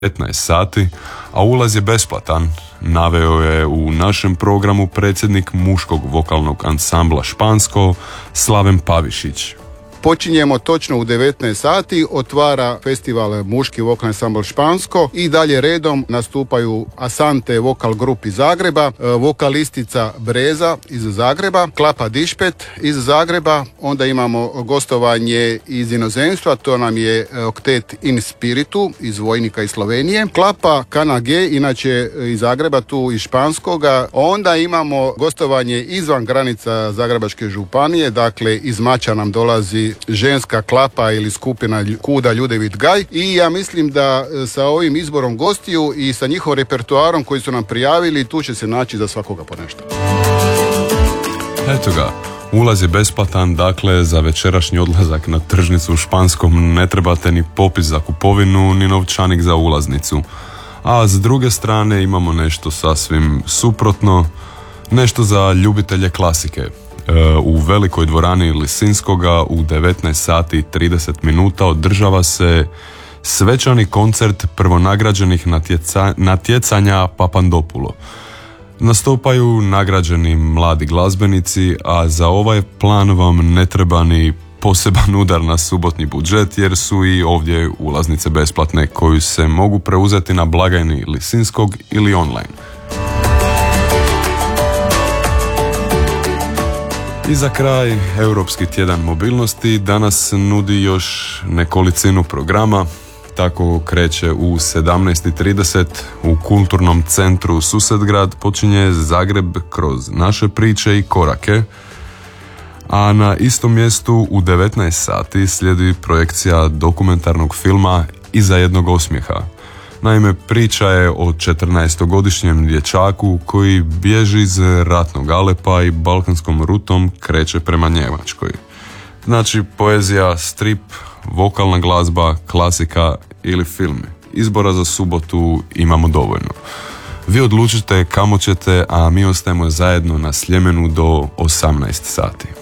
15 sati, a ulaz je besplatan, naveo je u našem programu predsjednik muškog vokalnog ansambla Špansko, Slaven Pavišić. Počinjemo točno u 19 sati, otvara festival muški vokalni ansambl Špansko i dalje redom nastupaju Asante vokal grup iz Zagreba, vokalistica Breza iz Zagreba, Klapa Dišpet iz Zagreba, onda imamo gostovanje iz inozemstva, to nam je oktet In Spiritu iz Vojnika iz Slovenije, Klapa Kana G, inače iz Zagreba, tu iz Španskoga, onda imamo gostovanje izvan granica Zagrebačke županije, dakle iz Mača nam dolazi ženska klapa ili skupina Kuda Ljudevit Gaj i ja mislim da sa ovim izborom gostiju i sa njihovim repertoarom koji su nam prijavili, tu će se naći za svakoga po nešto. Eto ga, ulaz je besplatan, dakle za večerašnji odlazak na tržnicu u Španskom ne trebate ni popis za kupovinu ni novčanik za ulaznicu. A s druge strane imamo nešto sasvim suprotno, nešto za ljubitelje klasike. U velikoj dvorani Lisinskoga u 19 sati i 30 minuta održava se svečani koncert prvonagrađenih natjecanja Papandopulo. Nastupaju nagrađeni mladi glazbenici, a za ovaj plan vam ne treba ni poseban udar na subotnji budžet, jer su i ovdje ulaznice besplatne koju se mogu preuzeti na blagajni Lisinskog ili online. I za kraj, Europski tjedan mobilnosti danas nudi još nekolicinu programa. Tako kreće u 17:30 u kulturnom centru Susedgrad, počinje Zagreb kroz naše priče i korake, a na istom mjestu u 19 sati slijedi projekcija dokumentarnog filma Iza jednog osmijeha. Naime, priča je o 14-godišnjem dječaku koji bježi iz ratnog Alepa i balkanskom rutom kreće prema Njemačkoj. Znači, poezija, strip, vokalna glazba, klasika ili film. Izbora za subotu imamo dovoljno. Vi odlučite kamo ćete, a mi ostajemo zajedno na Sljemenu do 18 sati.